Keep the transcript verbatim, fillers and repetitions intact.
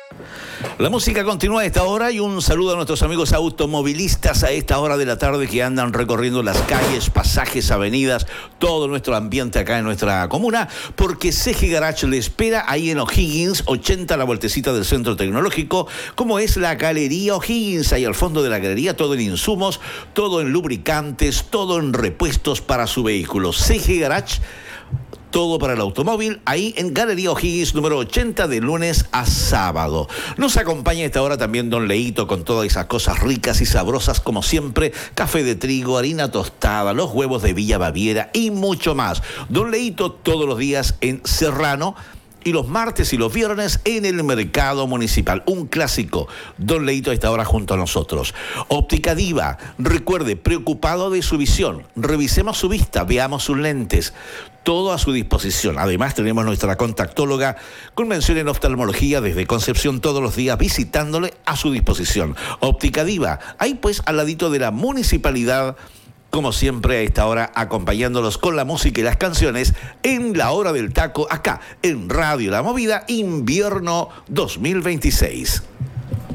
La música continúa a esta hora y un saludo a nuestros amigos automovilistas a esta hora de la tarde que andan recorriendo las calles, pasajes, avenidas, todo nuestro ambiente acá en nuestra comuna, porque C G Garage le espera ahí en O'Higgins, ochenta a la vueltecita del Centro Tecnológico, como es la Galería O'Higgins, ahí al fondo de la galería, todo en insumos, todo en lubricantes, todo en repuestos para su vehículo. C G Garage, todo para el automóvil, ahí en Galería O'Higgins, número ochenta, de lunes a sábado. Nos acompaña a esta hora también Don Leito con todas esas cosas ricas y sabrosas como siempre, café de trigo, harina tostada, los huevos de Villa Baviera y mucho más. Don Leito todos los días en Serrano y los martes y los viernes en el Mercado Municipal. Un clásico. Don Leito a esta hora junto a nosotros. Óptica Diva. Recuerde, preocupado de su visión. Revisemos su vista, veamos sus lentes. Todo a su disposición. Además, tenemos nuestra contactóloga con mención en oftalmología desde Concepción todos los días visitándole a su disposición. Óptica Diva. Ahí pues al ladito de la municipalidad, como siempre a esta hora, acompañándolos con la música y las canciones en la hora del taco, acá en Radio La Movida, invierno dos mil veintiséis.